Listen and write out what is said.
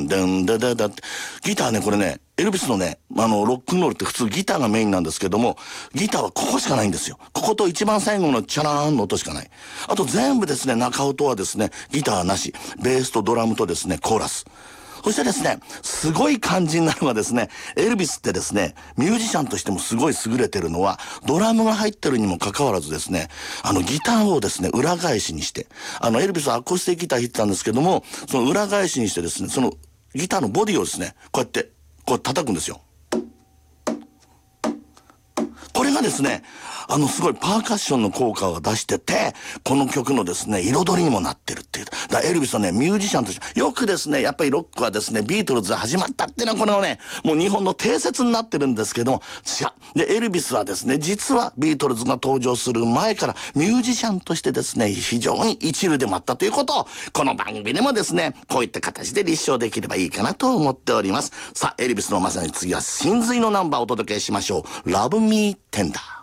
でんでででって。ギターね、これね、エルビスのね、ロックンロールって普通ギターがメインなんですけども、ギターはここしかないんですよ。ここと一番最後のチャラーンの音しかない。あと全部ですね、中音はですね、ギターなし。ベースとドラムとですね、コーラス。そしてですね、すごい感じになるのはですね、エルビスってですね、ミュージシャンとしてもすごい優れてるのは、ドラムが入ってるにもかかわらずですね、ギターをですね、裏返しにして、エルビスはアコースティックギター弾いてたんですけども、その裏返しにしてですね、そのギターのボディをですね、こうやって、こう叩くんですよ。これがですね、すごいパーカッションの効果を出してて、この曲のですね、彩りにもなってるっていう。だエルビスはね、ミュージシャンとして、よくですね、やっぱりロックはですね、ビートルズで始まったっていうのは、これはね、もう日本の定説になってるんですけども、違う。で、エルビスはですね、実はビートルズが登場する前から、ミュージシャンとしてですね、非常に一流でもあったということを、この番組でもですね、こういった形で立証できればいいかなと思っております。さあ、エルビスのまさに次は真髄のナンバーをお届けしましょう。Love Me Tender。